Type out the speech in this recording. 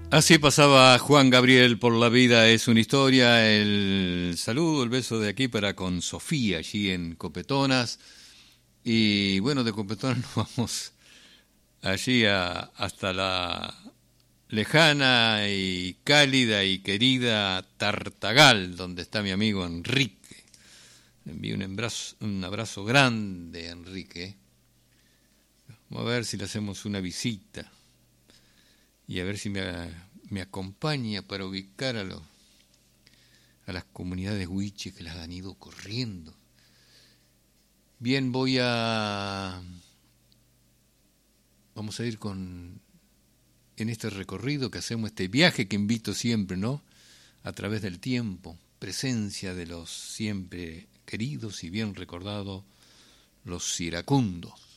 Así pasaba Juan Gabriel por la vida, es una historia. El saludo, el beso de aquí para con Sofía, allí en Copetonas. Y bueno, de Copetonas nos vamos allí hasta la lejana y cálida y querida Tartagal, donde está mi amigo Enrique. Le envío un abrazo grande, Enrique. Vamos a ver si le hacemos una visita. Y a ver si me acompaña para ubicar a las comunidades huiche que las han ido corriendo. Bien, vamos a ir en este recorrido que hacemos, este viaje que invito siempre, ¿no? A través del tiempo, presencia de los siempre queridos y bien recordados, los iracundos.